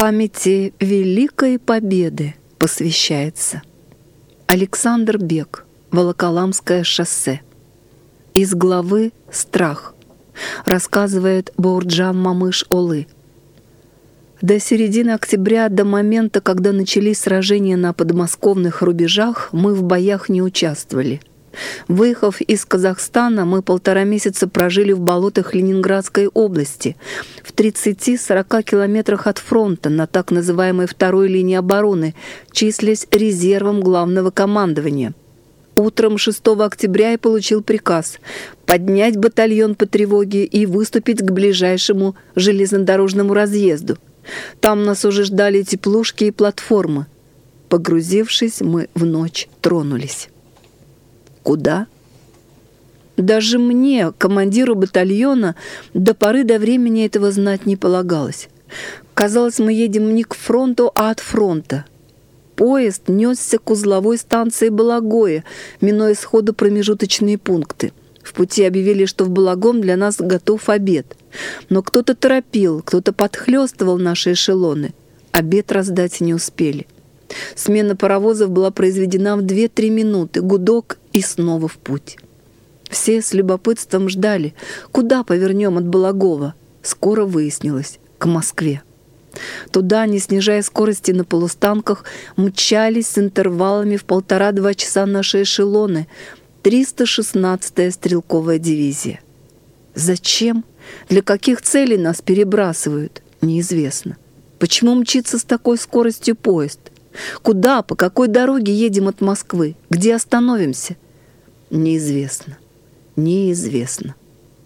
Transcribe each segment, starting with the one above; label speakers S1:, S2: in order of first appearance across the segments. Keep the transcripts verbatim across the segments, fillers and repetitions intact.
S1: Памяти Великой Победы посвящается. Александр Бек. Волоколамское шоссе. Из главы «Страх» рассказывает Баурджан Мамыш-Олы. До середины октября, до момента, когда начались сражения на подмосковных рубежах, мы в боях не участвовали. Выехав из Казахстана, мы полтора месяца прожили в болотах Ленинградской области, в тридцати-сорока километрах от фронта, на так называемой второй линии обороны, числясь резервом главного командования. Утром шестого октября я получил приказ поднять батальон по тревоге и выступить к ближайшему железнодорожному разъезду. Там нас уже ждали теплушки и платформы. Погрузившись, мы в ночь тронулись. Куда? Даже мне, командиру батальона, до поры до времени этого знать не полагалось. Казалось, мы едем не к фронту, а от фронта. Поезд несся к узловой станции Балагое, минуя сходу промежуточные пункты. В пути объявили, что в Балагом для нас готов обед. Но кто-то торопил, кто-то подхлёстывал наши эшелоны. Обед раздать не успели. Смена паровозов была произведена в две-три минуты, гудок и снова в путь. Все с любопытством ждали, куда повернем от Балагова. Скоро выяснилось — к Москве. Туда, не снижая скорости на полустанках, мчались с интервалами в полтора-два часа наши эшелоны, триста шестнадцатая стрелковая дивизия. Зачем? Для каких целей нас перебрасывают? Неизвестно. Почему мчится с такой скоростью поезд? Куда, по какой дороге едем от Москвы? Где остановимся? Неизвестно. Неизвестно.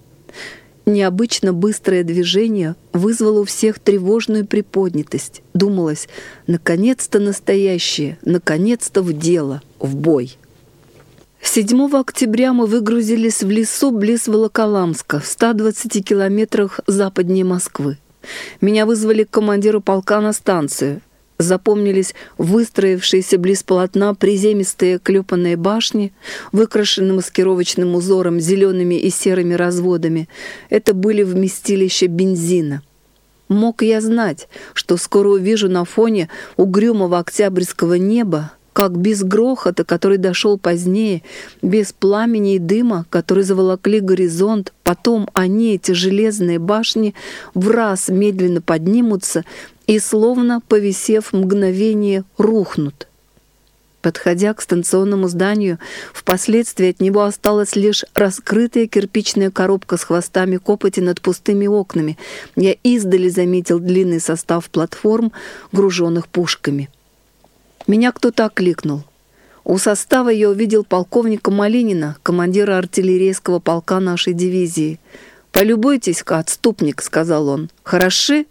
S1: Необычно быстрое движение вызвало у всех тревожную приподнятость. Думалось, наконец-то настоящее, наконец-то в дело, в бой. седьмого октября мы выгрузились в лесу близ Волоколамска, в ста двадцати километрах западнее Москвы. Меня вызвали к командиру полка на станцию. Запомнились выстроившиеся близ полотна приземистые клепанные башни, выкрашенные маскировочным узором зелеными и серыми разводами. Это были вместилища бензина. Мог я знать, что скоро увижу на фоне угрюмого октябрьского неба, как без грохота, который дошел позднее, без пламени и дыма, которые заволокли горизонт, потом они, эти железные башни, враз медленно поднимутся и, словно повисев мгновение, рухнут. Подходя к станционному зданию, впоследствии от него осталась лишь раскрытая кирпичная коробка с хвостами копоти над пустыми окнами. Я издали заметил длинный состав платформ, груженных пушками. Меня кто-то окликнул. У состава я увидел полковника Малинина, командира артиллерийского полка нашей дивизии. «Полюбуйтесь-ка, отступник», — сказал он. «Хороши?»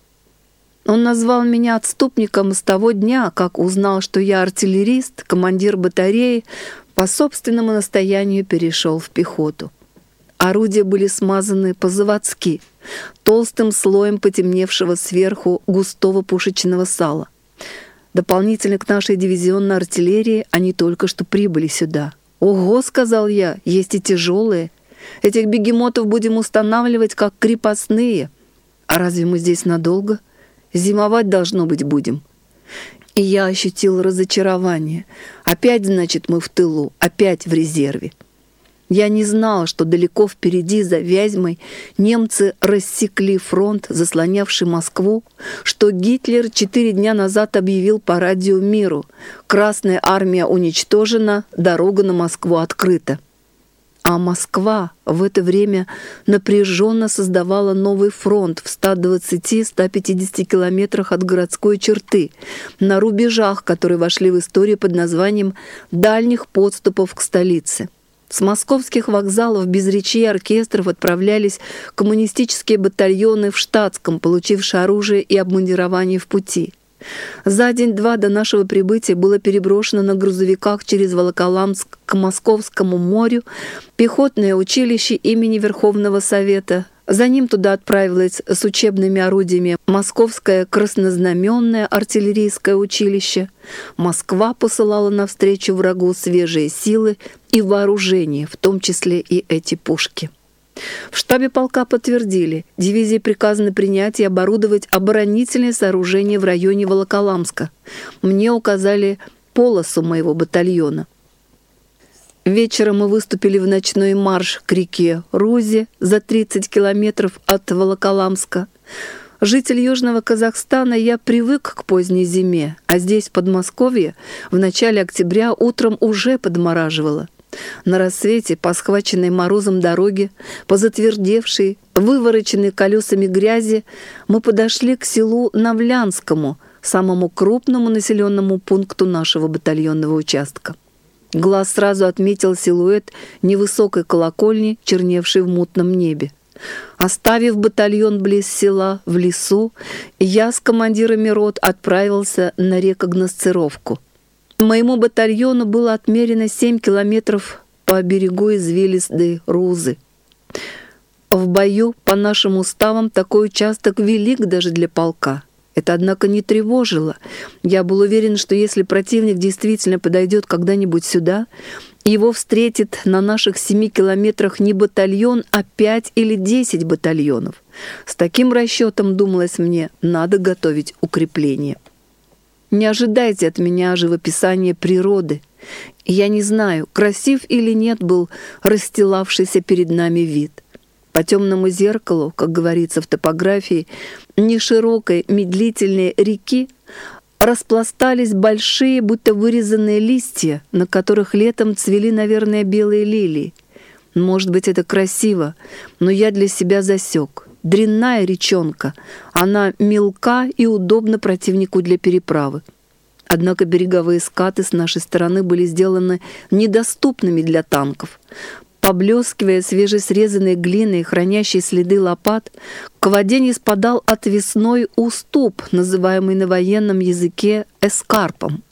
S1: Он назвал меня отступником с того дня, как узнал, что я артиллерист, командир батареи, по собственному настоянию перешел в пехоту. Орудия были смазаны по-заводски, толстым слоем потемневшего сверху густого пушечного сала. Дополнительно к нашей дивизионной артиллерии они только что прибыли сюда. «Ого», — сказал я, — «есть и тяжелые. Этих бегемотов будем устанавливать как крепостные. А разве мы здесь надолго? Зимовать, должно быть, будем». И я ощутил разочарование. Опять, значит, мы в тылу, опять в резерве. Я не знал, что далеко впереди, за Вязьмой, немцы рассекли фронт, заслонявший Москву, что Гитлер четыре дня назад объявил по радио миру: «Красная армия уничтожена, дорога на Москву открыта». А Москва в это время напряженно создавала новый фронт в ста двадцати — ста пятидесяти километрах от городской черты, на рубежах, которые вошли в историю под названием «дальних подступов к столице». С московских вокзалов без речей и оркестров отправлялись коммунистические батальоны в штатском, получившие оружие и обмундирование в пути. За день-два до нашего прибытия было переброшено на грузовиках через Волоколамск к Московскому морю пехотное училище имени Верховного Совета. За ним туда отправилось с учебными орудиями Московское краснознаменное артиллерийское училище. Москва посылала навстречу врагу свежие силы и вооружение, в том числе и эти пушки. В штабе полка подтвердили, дивизии приказано принять и оборудовать оборонительные сооружения в районе Волоколамска. Мне указали полосу моего батальона. Вечером мы выступили в ночной марш к реке Рузе за тридцать километров от Волоколамска. Житель Южного Казахстана, я привык к поздней зиме, а здесь, в Подмосковье, в начале октября утром уже подмораживало. На рассвете по схваченной морозом дороге, по затвердевшей, вывороченной колесами грязи, мы подошли к селу Навлянскому, самому крупному населенному пункту нашего батальонного участка. Глаз сразу отметил силуэт невысокой колокольни, черневшей в мутном небе. Оставив батальон близ села, в лесу, я с командирами рот отправился на рекогносцировку. Моему батальону было отмерено семь километров по берегу извилистой Рузы. В бою, по нашим уставам, такой участок велик даже для полка. Это, однако, не тревожило. Я был уверен, что если противник действительно подойдет когда-нибудь сюда, его встретит на наших семи километрах не батальон, а пять или десять батальонов. С таким расчетом, думалось мне, надо готовить укрепление. Не ожидайте от меня живописания природы. Я не знаю, красив или нет был расстилавшийся перед нами вид. По темному зеркалу, как говорится в топографии, неширокой медлительной реки распластались большие, будто вырезанные листья, на которых летом цвели, наверное, белые лилии. Может быть, это красиво, но я для себя засек. Дрянная речонка, она мелка и удобна противнику для переправы. Однако береговые скаты с нашей стороны были сделаны недоступными для танков. Поблескивая свежесрезанной глиной, хранящей следы лопат, к воде не спадал отвесной уступ, называемый на военном языке эскарпом.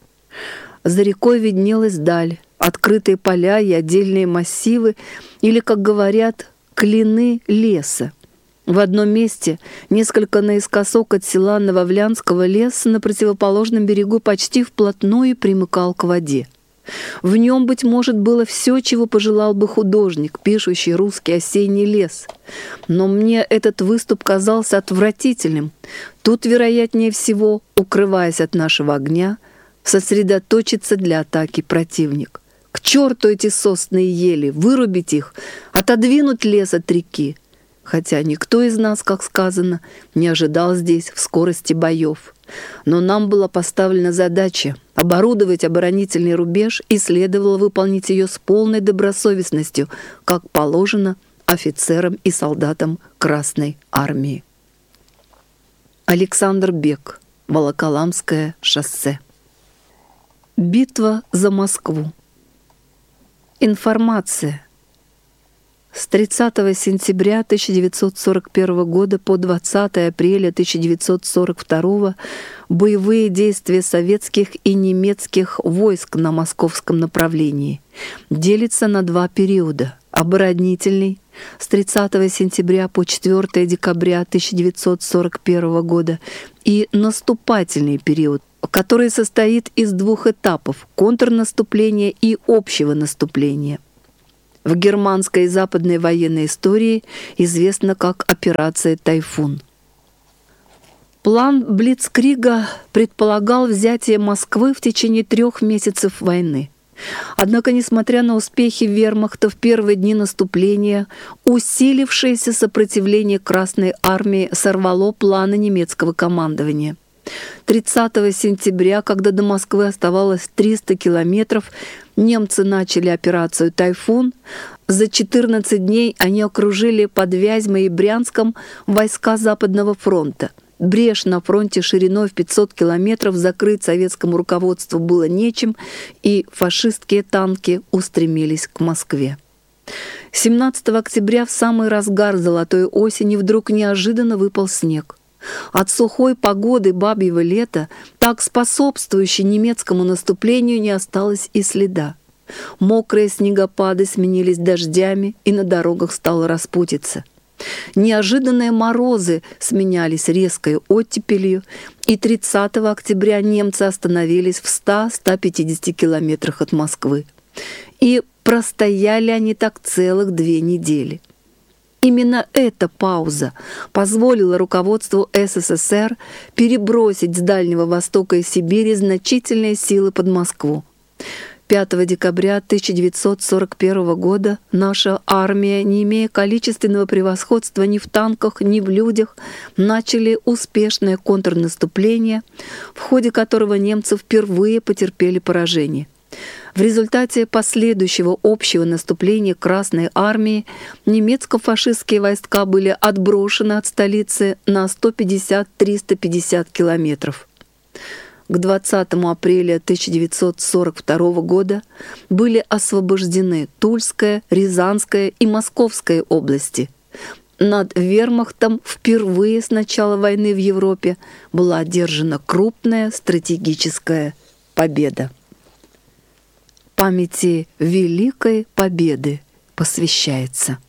S1: За рекой виднелась даль, открытые поля и отдельные массивы, или, как говорят, клины леса. В одном месте, несколько наискосок от села Нововлянского, лес на противоположном берегу почти вплотную примыкал к воде. В нем, быть может, было все, чего пожелал бы художник, пишущий русский осенний лес. Но мне этот выступ казался отвратительным. Тут, вероятнее всего, укрываясь от нашего огня, сосредоточится для атаки противник. К черту эти сосны и ели, вырубить их, отодвинуть лес от реки. Хотя никто из нас, как сказано, не ожидал здесь в скорости боев. Но нам была поставлена задача оборудовать оборонительный рубеж, и следовало выполнить ее с полной добросовестностью, как положено офицерам и солдатам Красной Армии. Александр Бек. Волоколамское шоссе. Битва за Москву. Информация. С тридцатого сентября тысяча девятьсот сорок первого года по двадцатое апреля тысяча девятьсот сорок второго боевые действия советских и немецких войск на московском направлении делятся на два периода. Оборонительный с тридцатого сентября по четвёртое декабря тысяча девятьсот сорок первого года и наступательный период, который состоит из двух этапов – контрнаступления и общего наступления. В германской и западной военной истории известно как операция «Тайфун». План Блицкрига предполагал взятие Москвы в течение трех месяцев войны. Однако, несмотря на успехи вермахта в первые дни наступления, усилившееся сопротивление Красной Армии сорвало планы немецкого командования. тридцатого сентября, когда до Москвы оставалось триста километров, немцы начали операцию «Тайфун». За четырнадцать дней они окружили под Вязьмой и Брянском войска Западного фронта. Брешь на фронте шириной в пятьсот километров закрыть советскому руководству было нечем, и фашистские танки устремились к Москве. семнадцатого октября, в самый разгар золотой осени, вдруг неожиданно выпал снег. От сухой погоды бабьего лета, так способствующей немецкому наступлению, не осталось и следа. Мокрые снегопады сменились дождями, и на дорогах стало распутиться. Неожиданные морозы сменялись резкой оттепелью, и тридцатого октября немцы остановились в ста — ста пятидесяти километрах от Москвы. И простояли они так целых две недели. Именно эта пауза позволила руководству СССР перебросить с Дальнего Востока и Сибири значительные силы под Москву. пятого декабря тысяча девятьсот сорок первого года наша армия, не имея количественного превосходства ни в танках, ни в людях, начали успешное контрнаступление, в ходе которого немцы впервые потерпели поражение. В результате последующего общего наступления Красной армии немецко-фашистские войска были отброшены от столицы на сто пятьдесят — триста пятьдесят километров. К двадцатому апреля тысяча девятьсот сорок второго года были освобождены Тульская, Рязанская и Московская области. Над вермахтом впервые с начала войны в Европе была одержана крупная стратегическая победа. Памяти Великой Победы посвящается.